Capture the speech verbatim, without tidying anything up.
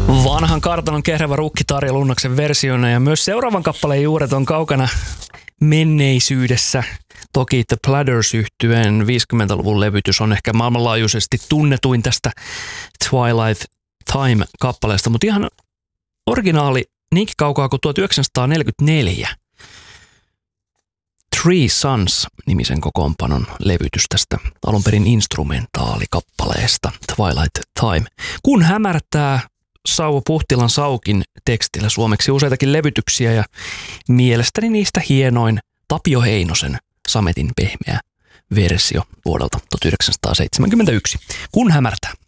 Vanhan kartanon kehräävä rukki Tarja Lunnaksen versiona ja myös seuraavan kappaleen juuret on kaukana menneisyydessä. Toki The Platters-yhtyeen viisikymmentäluvun levytys on ehkä maailmanlaajuisesti tunnetuin tästä Twilight Time-kappaleesta, mutta ihan originaali niinkin kaukaa kuin tuhatyhdeksänsataaneljäkymmentäneljä. Three Sons-nimisen kokoonpanon levytys tästä alun perin instrumentaalikappaleesta Twilight Time. Kun hämärtää, Sauvo Puhtilan Saukin tekstillä suomeksi useitakin levytyksiä ja mielestäni niistä hienoin Tapio Heinosen Sametin pehmeä versio vuodelta tuhatyhdeksänsataaseitsemänkymmentäyksi. Kun hämärtää.